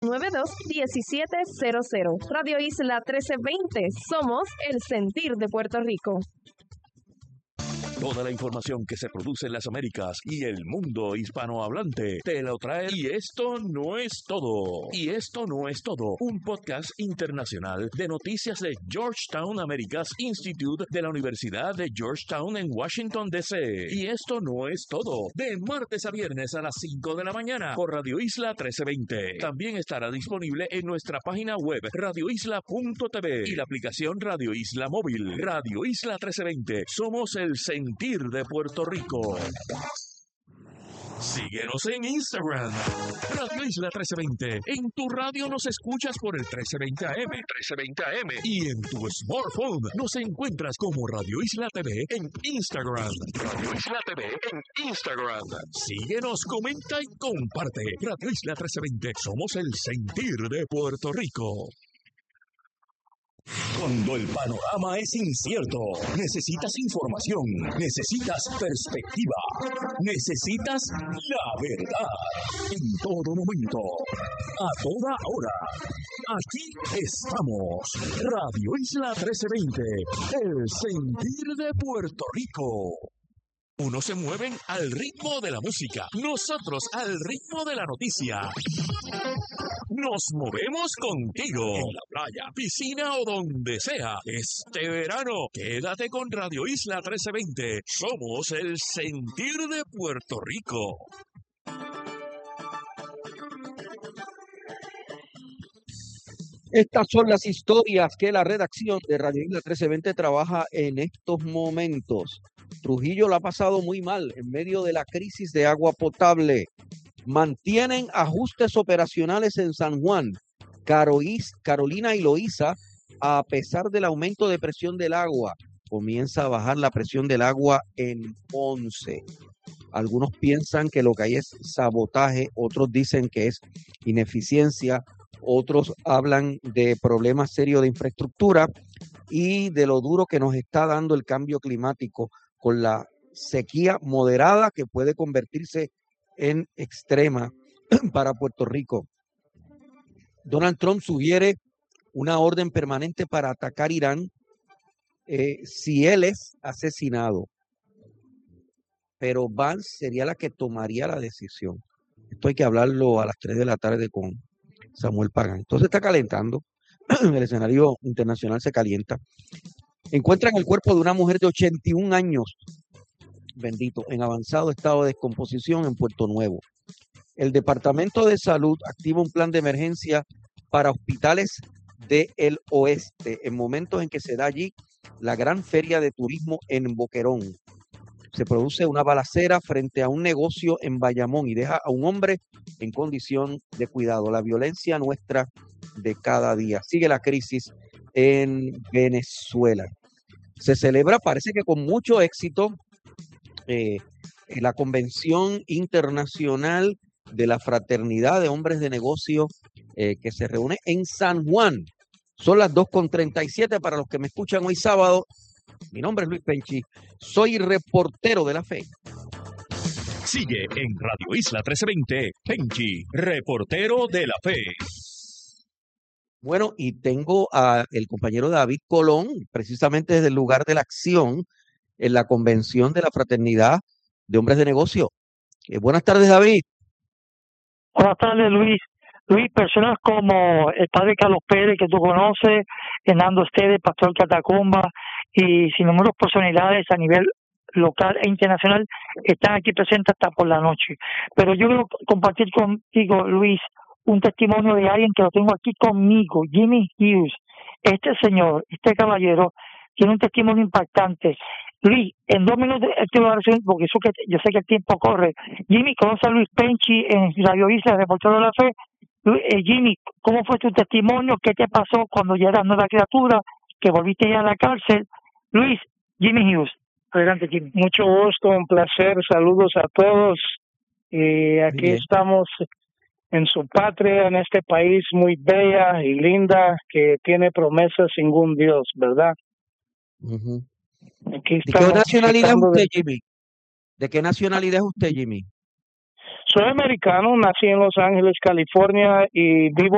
292-1700. Radio Isla 1320. Somos el sentir de Puerto Rico. Toda la información que se produce en las Américas y el mundo hispanohablante te lo trae. Y esto no es todo. Y esto no es todo. Un podcast internacional de noticias de Georgetown Americas Institute de la Universidad de Georgetown en Washington, D.C. Y esto no es todo. De martes a viernes a las 5 de la mañana por Radio Isla 1320. También estará disponible en nuestra página web radioisla.tv y la aplicación Radio Isla Móvil. Radio Isla 1320. Somos el sentir de Puerto Rico. Síguenos en Instagram, Radio Isla 1320. En tu radio nos escuchas por el 1320 AM, y en tu smartphone nos encuentras como Radio Isla TV en Instagram. Radio Isla TV en Instagram. Síguenos, comenta y comparte. Radio Isla 1320. Somos el sentir de Puerto Rico. Cuando el panorama es incierto, necesitas información, necesitas perspectiva, necesitas la verdad. En todo momento, a toda hora, aquí estamos. Radio Isla 1320, el sentir de Puerto Rico. Unos se mueven al ritmo de la música, nosotros al ritmo de la noticia. Nos movemos contigo en la playa, piscina o donde sea. Este verano, quédate con Radio Isla 1320. Somos el sentir de Puerto Rico. Estas son las historias que la redacción de Radio Isla 1320 trabaja en estos momentos. Trujillo la ha pasado muy mal en medio de la crisis de agua potable. Mantienen ajustes operacionales en San Juan, Carolina y Loíza, a pesar del aumento de presión del agua. Comienza a bajar la presión del agua en Ponce. Algunos piensan que lo que hay es sabotaje, otros dicen que es ineficiencia, otros hablan de problemas serios de infraestructura y de lo duro que nos está dando el cambio climático con la sequía moderada que puede convertirse en extrema para Puerto Rico. Donald Trump sugiere una orden permanente para atacar Irán si él es asesinado. Pero Vance sería la que tomaría la decisión. Esto hay que hablarlo a las 3 de la tarde con Samuel Pagán. Entonces está calentando. El escenario internacional se calienta. Encuentran el cuerpo de una mujer de 81 años, bendito, en avanzado estado de descomposición en Puerto Nuevo. El Departamento de Salud activa un plan de emergencia para hospitales del oeste en momentos en que se da allí la gran feria de turismo en Boquerón. Se produce una balacera frente a un negocio en Bayamón y deja a un hombre en condición de cuidado. La violencia nuestra de cada día. Sigue la crisis en Venezuela. Se celebra, parece que con mucho éxito, la Convención Internacional de la Fraternidad de Hombres de Negocio que se reúne en San Juan. Son las 2:37 para los que me escuchan hoy sábado. Mi nombre es Luis Penchi, soy reportero de la fe. Sigue en Radio Isla 1320, Penchi, reportero de la fe. Bueno, y tengo a el compañero David Colón, precisamente desde el lugar de la acción en la Convención de la Fraternidad de Hombres de Negocio. Buenas tardes, David. Buenas tardes, Luis. Luis, personas como el padre Carlos Pérez, que tú conoces, Hernando Esteves, Pastor Catacumba, y sin número de personalidades a nivel local e internacional están aquí presentes hasta por la noche. Pero yo quiero compartir contigo, Luis, un testimonio de alguien que lo tengo aquí conmigo, Jimmy Hughes. Este señor, este caballero, tiene un testimonio impactante. Luis, en 2 minutos, porque eso que yo sé que el tiempo corre. Jimmy, conoce a Luis Penchi en Radio Isla, reportero de la fe. Jimmy, ¿cómo fue tu testimonio? ¿Qué te pasó cuando ya eras nueva criatura? Que volviste ya a la cárcel. Luis, Jimmy Hughes. Adelante, Jimmy. Mucho gusto, un placer. Saludos a todos. Aquí estamos en su patria, en este país muy bella y linda, que tiene promesas sin ningún Dios, ¿verdad? Uh-huh. Aquí ¿De qué nacionalidad es usted, Jimmy? ¿De qué nacionalidad es usted, Jimmy? Soy americano, nací en Los Ángeles, California, y vivo